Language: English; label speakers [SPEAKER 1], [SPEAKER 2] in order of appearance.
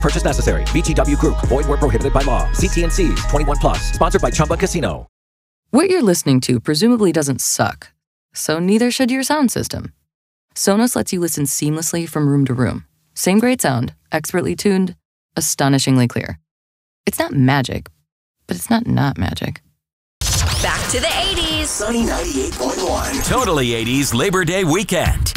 [SPEAKER 1] Purchase necessary. VGW Group. Void where prohibited by law. See T&Cs. 21 plus. Sponsored by Chumba Casino.
[SPEAKER 2] What you're listening to presumably doesn't suck, so neither should your sound system. Sonos lets you listen seamlessly from room to room. Same great sound, expertly tuned, astonishingly clear. It's not magic, but it's not magic.
[SPEAKER 3] Back to the 80s.
[SPEAKER 4] Sunny 98.1.
[SPEAKER 5] Totally 80s Labor Day weekend.